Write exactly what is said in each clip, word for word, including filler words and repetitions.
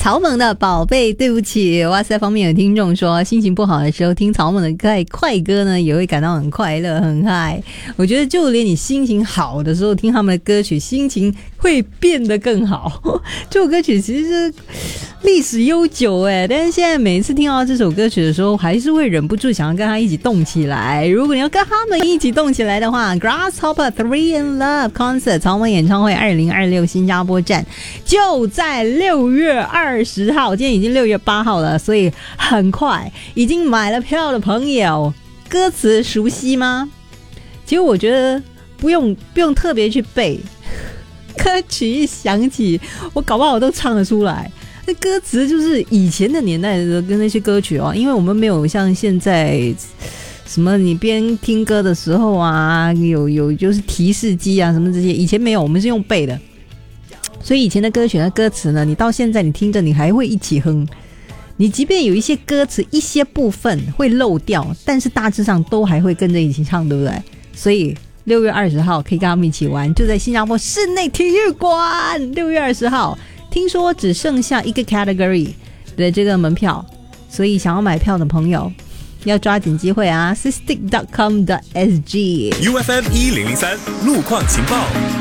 草蜢的宝贝对不起。哇塞，方面有听众说心情不好的时候听草蜢的快快歌呢也会感到很快乐很嗨。我觉得就连你心情好的时候听他们的歌曲心情会变得更好。这首歌曲其实是历史悠久耶，但是现在每次听到这首歌曲的时候还是会忍不住想要跟他一起动起来。如果你要跟他们一起动起来的话， Grasshopper Three in Love Concert 草蜢演唱会二零二六新加坡站就在六月二十号，今天已经六月八号了，所以很快。已经买了票的朋友，歌词熟悉吗？其实我觉得不用不用特别去背，歌曲一响起我搞不好都唱得出来。那歌词就是以前的年代的跟那些歌曲哦，因为我们没有像现在什么你边听歌的时候啊有有就是提示机啊什么这些，以前没有，我们是用背的。所以以前的歌曲的歌词呢，你到现在你听着你还会一起哼，你即便有一些歌词一些部分会漏掉，但是大致上都还会跟着一起唱，对不对？所以六月二十号可以跟他们一起玩，就在新加坡室内体育馆。六月二十号听说只剩下一个 category 的这个门票，所以想要买票的朋友要抓紧机会啊 ！sistic dot com dot s g U F M 一零零三路况情报。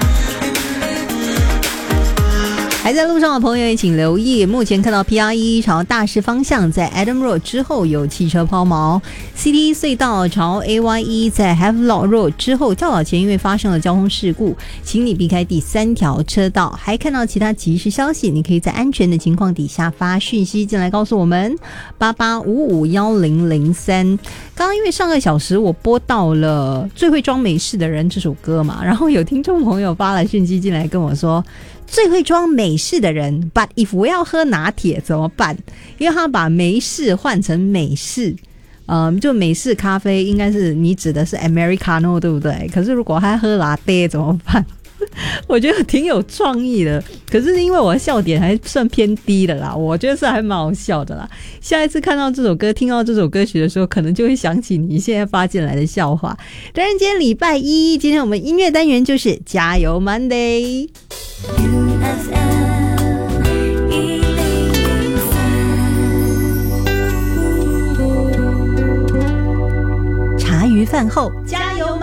还在路上的朋友也请留意，目前看到 P R 一朝大势方向在 Adam Road 之后有汽车抛锚， C T 隧道朝 A Y 一 在 Havelock Road 之后较早前因为发生了交通事故，请你避开第三条车道。还看到其他即时消息，你可以在安全的情况底下发讯息进来告诉我们，八八五五一零零三。刚刚因为上个小时我播到了最会装美式的人这首歌嘛，然后有听众朋友发了讯息进来跟我说，最会装美式的人 but if 我要喝拿铁怎么办？因为他把美式换成美式，嗯，就美式咖啡应该是你指的是 Americano 对不对？可是如果他喝 latte 怎么办？我觉得挺有创意的，可是因为我的笑点还算偏低的啦，我觉得是还蛮好笑的啦。下一次看到这首歌听到这首歌曲的时候，可能就会想起你现在发进来的笑话。当然今天礼拜一，今天我们音乐单元就是加油 Monday。茶余饭后加